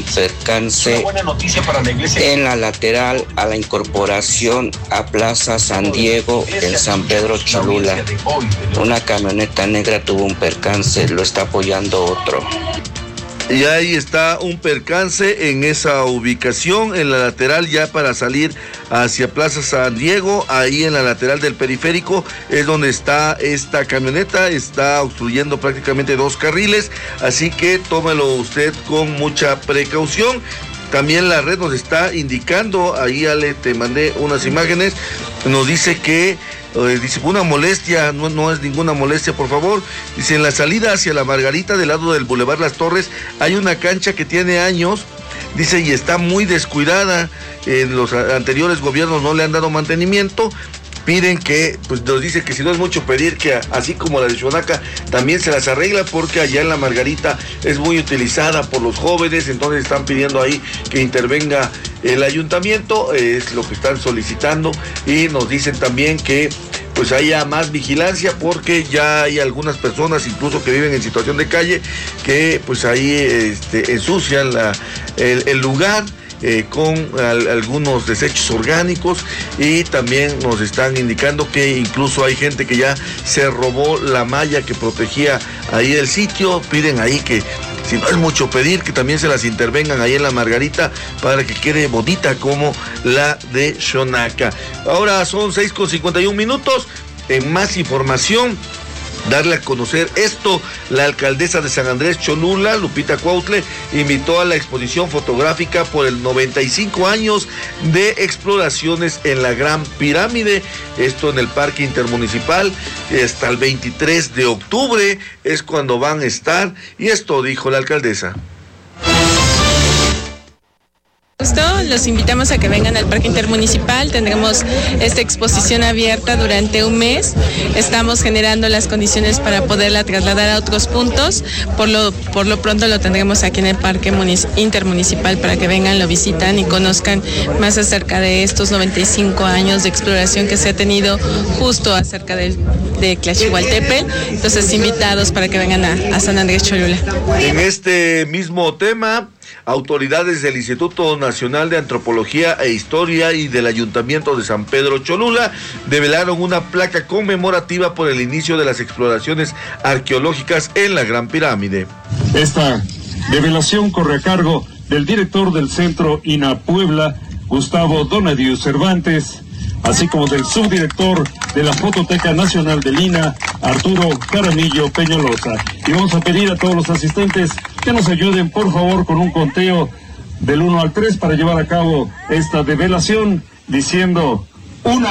percance en la lateral a la incorporación a Plaza San Diego en San Pedro Cholula. Una camioneta negra tuvo un percance, lo está apoyando otro. Y ahí está un percance en esa ubicación, en la lateral ya para salir hacia Plaza San Diego, ahí en la lateral del periférico es donde está esta camioneta, está obstruyendo prácticamente 2 carriles, así que tómelo usted con mucha precaución. También la red nos está indicando, ahí Ale, te mandé unas imágenes, nos dice que dice una molestia, no es ninguna molestia, por favor. Dice, en la salida hacia la Margarita del lado del Boulevard Las Torres hay una cancha que tiene años, dice, y está muy descuidada. En los anteriores gobiernos no le han dado mantenimiento. Piden que, pues nos dice que si no es mucho pedir que así como la de Xonaca también se las arregla, porque allá en la Margarita es muy utilizada por los jóvenes, entonces están pidiendo ahí que intervenga el ayuntamiento, es lo que están solicitando, y nos dicen también que pues haya más vigilancia, porque ya hay algunas personas incluso que viven en situación de calle que pues ahí ensucian el lugar con algunos desechos orgánicos, y también nos están indicando que incluso hay gente que ya se robó la malla que protegía ahí el sitio. Piden ahí que, si no es mucho pedir, que también se las intervengan ahí en la Margarita para que quede bonita como la de Xonaca. Ahora son 6:51. En más información, darle a conocer esto, la alcaldesa de San Andrés Cholula, Lupita Cuautle, invitó a la exposición fotográfica por el 95 años de exploraciones en la Gran Pirámide, esto en el Parque Intermunicipal, hasta el 23 de octubre es cuando van a estar, y esto dijo la alcaldesa. Los invitamos a que vengan al Parque Intermunicipal. Tendremos esta exposición abierta durante un mes. Estamos generando las condiciones para poderla trasladar a otros puntos. Por lo pronto lo tendremos aquí en el Parque Intermunicipal para que vengan, lo visitan y conozcan más acerca de estos 95 años de exploración que se ha tenido justo acerca de Tlaxihualtepetl. Entonces, invitados para que vengan a San Andrés Cholula. En este mismo tema, autoridades del Instituto Nacional de Antropología e Historia y del Ayuntamiento de San Pedro Cholula develaron una placa conmemorativa por el inicio de las exploraciones arqueológicas en la Gran Pirámide. Esta develación corre a cargo del director del Centro INA Puebla, Gustavo Donadiu Cervantes, así como del subdirector de la Fototeca Nacional del INA, Arturo Caramillo Peñalosa. Y vamos a pedir a todos los asistentes que nos ayuden, por favor, con un conteo del 1 al 3 para llevar a cabo esta develación, diciendo 1,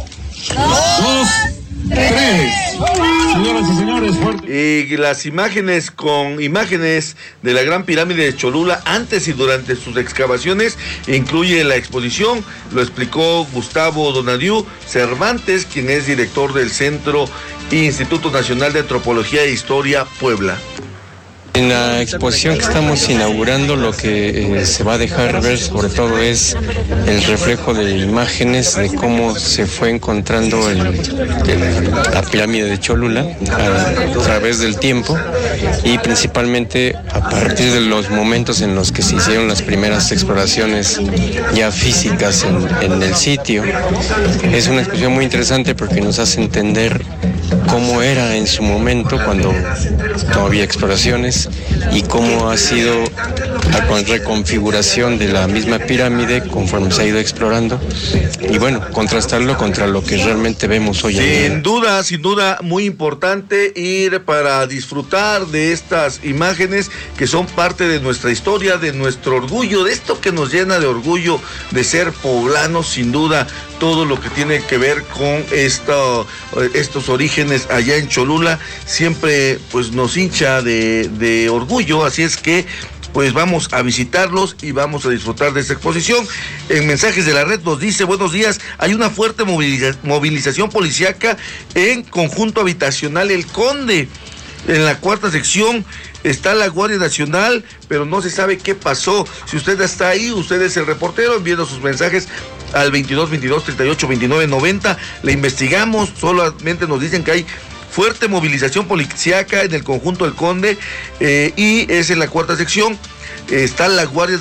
2, 3. Señoras y señores, fuerte. Y las imágenes de la Gran Pirámide de Cholula antes y durante sus excavaciones incluye la exposición, lo explicó Gustavo Donadiu Cervantes, quien es director del Centro Instituto Nacional de Antropología e Historia Puebla. En la exposición que estamos inaugurando, lo que se va a dejar ver sobre todo es el reflejo de imágenes de cómo se fue encontrando la pirámide de Cholula a través del tiempo, y principalmente a partir de los momentos en los que se hicieron las primeras exploraciones ya físicas en el sitio. Es una exposición muy interesante porque nos hace entender cómo era en su momento cuando no había exploraciones, y cómo ha sido la reconfiguración de la misma pirámide conforme se ha ido explorando, y bueno, contrastarlo contra lo que realmente vemos hoy en día. Sin duda, muy importante ir para disfrutar de estas imágenes que son parte de nuestra historia, de nuestro orgullo, de esto que nos llena de orgullo de ser poblanos, sin duda, todo lo que tiene que ver con estos orígenes allá en Cholula, siempre pues nos hincha de orgullo, así es que pues vamos a visitarlos y vamos a disfrutar de esta exposición. En mensajes de la red nos dice: buenos días, hay una fuerte movilización policíaca en conjunto habitacional El Conde, en la 4ª sección. Está la Guardia Nacional, pero no se sabe qué pasó. Si usted está ahí, usted es el reportero, enviando sus mensajes al 22-22-38-29-90. Le investigamos, solamente nos dicen que hay fuerte movilización policíaca en el conjunto El Conde, y es en la 4ª sección. Está la Guardia